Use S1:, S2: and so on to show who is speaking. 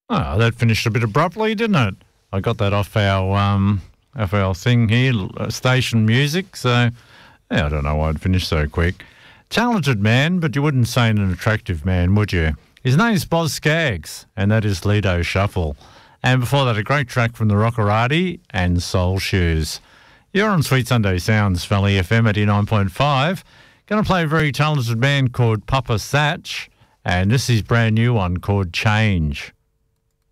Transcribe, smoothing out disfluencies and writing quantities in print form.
S1: Oh, that finished a bit abruptly, didn't it? I got that off our thing here, station music. So, yeah, I don't know why it finished so quick. Talented man, but you wouldn't say an attractive man, would you? His name's Boz Scaggs, and that is Lido Shuffle. And before that, a great track from the Rockerati and Soul Shoes. You're on Sweet Sunday Sounds, Valley FM 89.5. Going to play a very talented man called Papa Satch, and this is brand new one called Change.